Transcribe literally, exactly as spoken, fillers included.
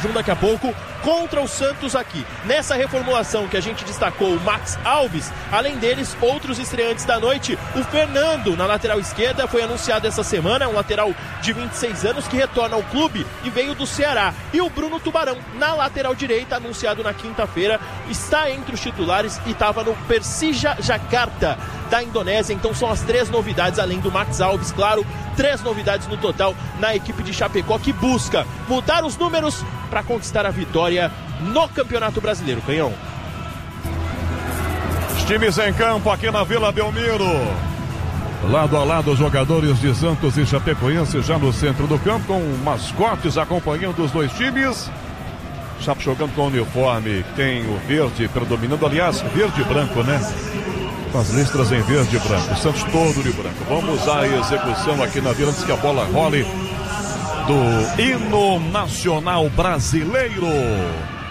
um daqui a pouco, contra o Santos aqui. Nessa reformulação que a gente destacou, o Max Alves, além deles, outros estreantes da noite, o Fernando, na lateral esquerda, foi anunciado essa semana, um lateral de vinte e seis anos que retorna ao clube e veio do Ceará. E o Bruno Tubarão, na lateral direita, anunciado na quinta-feira, está entre os titulares e estava no Persija Jakarta da Indonésia. Então são as três novidades, além do Max Alves, claro, três novidades no total na equipe de Chapecó, que busca mudar os números para conquistar a vitória no Campeonato Brasileiro. Canhão. Os times em campo aqui na Vila Belmiro. Lado a lado, os jogadores de Santos e Chapecoense já no centro do campo, com mascotes acompanhando os dois times. Chape jogando com o uniforme, tem o verde predominando, aliás, verde e branco, né? Com as listras em verde e branco, o Santos todo de branco. Vamos à execução aqui na Vila, antes que a bola role, do hino nacional brasileiro.